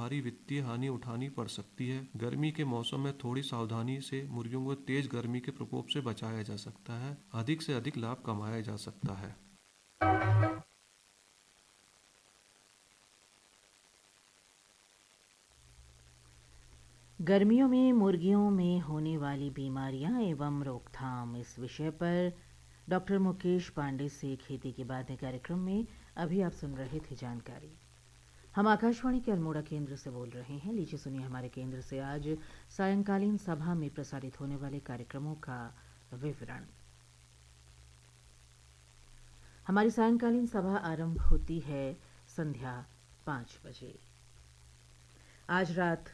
भारी वित्तीय हानि उठानी पड़ सकती है। गर्मी के मौसम में थोड़ी सावधानी से मुर्गियों को तेज गर्मी के प्रकोप से बचाया जा सकता है। अधिक से अधिक लाभ कमाया जा सकता है। गर्मियों में मुर्गियों में होने वाली बीमारियां एवं रोकथाम, इस विषय पर डॉक्टर मुकेश पांडे से खेती के बाद कार्यक्रम में अभी आप सुन रहे थे जानकारी। हम आकाशवाणी के अल्मोड़ा केंद्र से बोल रहे हैं। लीजिए सुनिए हमारे केंद्र से आज सायंकालीन सभा में प्रसारित होने वाले कार्यक्रमों का विवरण। हमारी सायंकालीन सभा आरंभ होती है संध्या 5 बजे। आज रात